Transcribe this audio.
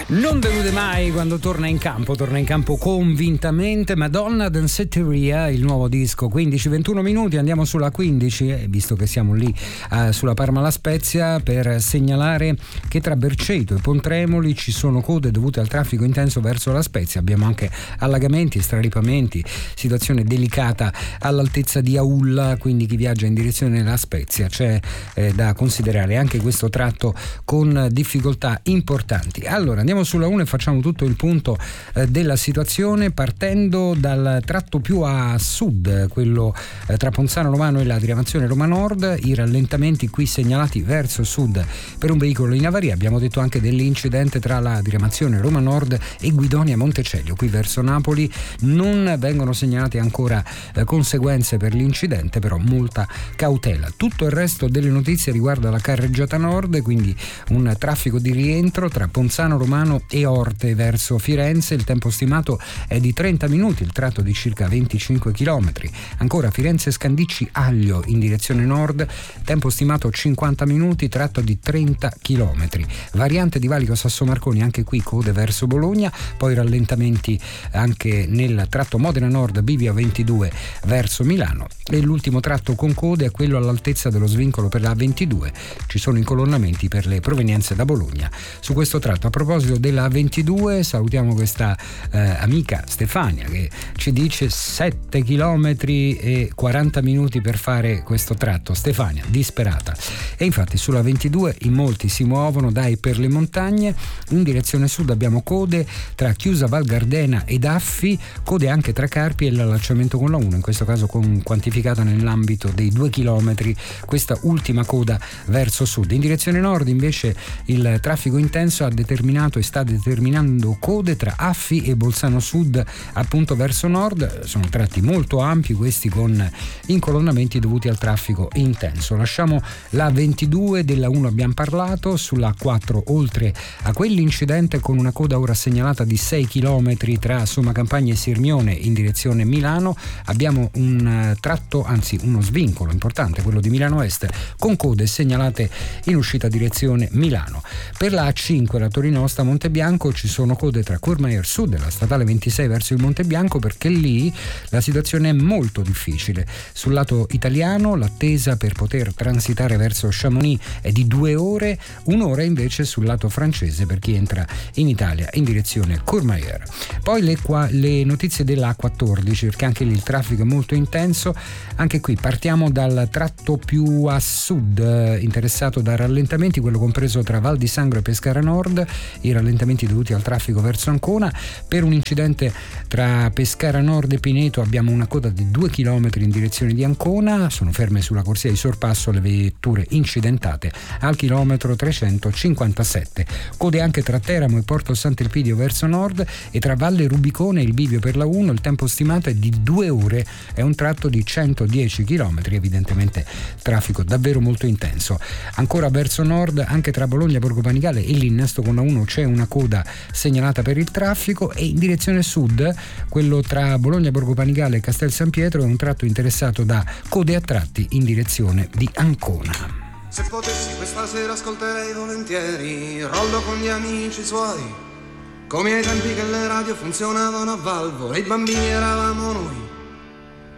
Non delude mai quando torna in campo convintamente. Madonna Danceteria, il nuovo disco. 15-21 minuti, andiamo sulla 15, visto che siamo lì sulla Parma La Spezia, per segnalare che tra Berceto e Pontremoli ci sono code dovute al traffico intenso verso La Spezia. Abbiamo anche allagamenti, straripamenti, situazione delicata all'altezza di Aulla, quindi chi viaggia in direzione La Spezia c'è da considerare anche questo tratto con difficoltà importanti. Allora andiamo sulla 1 e facciamo tutto il punto della situazione, partendo dal tratto più a sud, quello tra Ponzano Romano e la diramazione Roma Nord. I rallentamenti qui segnalati verso sud per un veicolo in avaria. Abbiamo detto anche dell'incidente tra la diramazione Roma Nord e Guidonia Montecelio. Qui verso Napoli non vengono segnalate ancora conseguenze per l'incidente, però molta cautela. Tutto il resto delle notizie riguarda la carreggiata nord, quindi un traffico di rientro tra Ponzano Romano e Orte verso Firenze. Il tempo stimato è di 30 minuti, il tratto di circa 25 km. Ancora Firenze Scandicci Aglio in direzione nord, tempo stimato 50 minuti, tratto di 30 km. Variante di Valico Sasso Marconi, anche qui code verso Bologna, poi rallentamenti anche nel tratto Modena Nord Bivio 22 verso Milano, e l'ultimo tratto con code è quello all'altezza dello svincolo per la 22. Ci sono incolonnamenti per le provenienze da Bologna su questo tratto. A proposito della 22 salutiamo questa amica Stefania che ci dice 7 km e 40 minuti per fare questo tratto. Stefania disperata. E infatti sulla 22 in molti si muovono da e per le montagne. In direzione sud abbiamo code tra Chiusa Val Gardena ed Affi, code anche tra Carpi e l'allacciamento con la 1, in questo caso quantificata nell'ambito dei 2 km, questa ultima coda verso sud. In direzione nord invece il traffico intenso ha determinato e sta determinando code tra Affi e Bolzano Sud, appunto verso nord. Sono tratti molto ampi questi, con incolonnamenti dovuti al traffico intenso. Lasciamo la 22, della 1 abbiamo parlato. Sulla 4, oltre a quell'incidente con una coda ora segnalata di 6 km tra Somma Campagna e Sirmione in direzione Milano, abbiamo un tratto, anzi uno svincolo importante, quello di Milano Est, con code segnalate in uscita direzione Milano. Per la A5, la Torino Osta Montebianco, ci sono code tra Courmayeur Sud e la statale 26 verso il Montebianco, perché lì la situazione è molto difficile. Sul lato italiano l'attesa per poter transitare verso Chamonix è di 2 ore, 1 ora invece sul lato francese per chi entra in Italia in direzione Courmayeur. Poi le notizie della A14, perché anche lì il traffico è molto intenso. Anche qui partiamo dal tratto più a sud, interessato da rallentamenti, quello compreso tra Val di Sangro e Pescara Nord. I rallentamenti dovuti al traffico verso Ancona. Per un incidente tra Pescara Nord e Pineto abbiamo una coda di 2 km in direzione di Ancona. Sono ferme sulla corsia di sorpasso le vetture incidentate al chilometro 357. Code anche tra Teramo e Porto Sant'Elpidio verso nord, e tra Valle Rubicone e il bivio per la 1 il tempo stimato è di 2 ore, è un tratto di 110 km, evidentemente traffico davvero molto intenso. Ancora verso nord, anche tra Bologna Borgo Panigale e l'innesto con la 1 c'è una coda segnalata per il traffico, e in direzione sud, quello tra Bologna Borgo Panigale e Castel San Pietro, è un tratto interessato da code a tratti in direzione di Ancona. Se potessi questa sera ascolterei volentieri Rollo con gli amici suoi, come ai tempi che le radio funzionavano a valvole, i bambini eravamo noi.